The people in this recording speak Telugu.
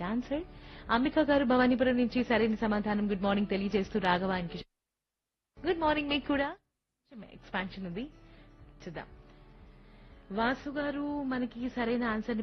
ఆన్సర్. అంబిక గారు భవానీపురం నుంచి సరైన సమాధానం గుడ్ మార్నింగ్ తెలియజేస్తూ రాఘవానికి గుడ్ మార్నింగ్. మీకు కూడా ఎక్స్పాన్షన్ ఉంది, చూద్దాం. వాసు గారు మనకి సరైన ఆన్సర్ ని